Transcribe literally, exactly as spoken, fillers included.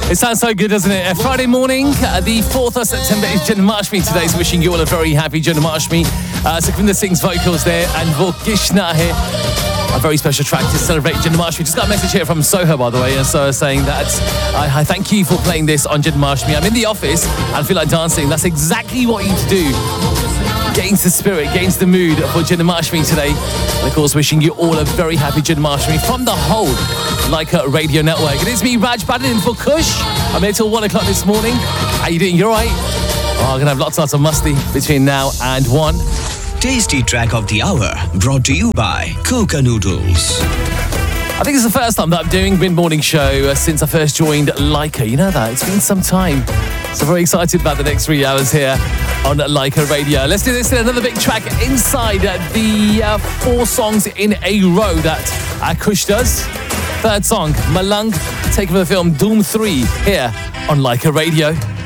It sounds so good, doesn't it? Uh, Friday morning, uh, the fourth of September is Janmashtami today, so wishing you all a very happy Janmashtami. Uh, Sukhvinder Singh's vocals there and Vokishna here. A very special track to celebrate Janmashtami. Just got a message here from Soho, by the way, and so saying that I, I thank you for playing this on Janmashtami. I'm in the office and feel like dancing. That's exactly what you need to do. Get into the spirit, get into the mood for Janmashtami today. And of course, wishing you all a very happy Janmashtami from the whole Leica Radio Network. It is me, Raj Badin, for Kush. I'm here till one o'clock this morning. How you doing? You all right? Oh, I'm going to have lots and lots of musty between now and one. Tasty track of the hour brought to you by Coca Noodles. I think it's the first time that I'm doing Mid Morning Show uh, since I first joined Leica. You know that? It's been some time. So very excited about the next three hours here on Leica Radio. Let's do this in another big track inside uh, the uh, four songs in a row that uh, Kush does. Third song, Malang, taken from the film Doom three here on Leica Radio.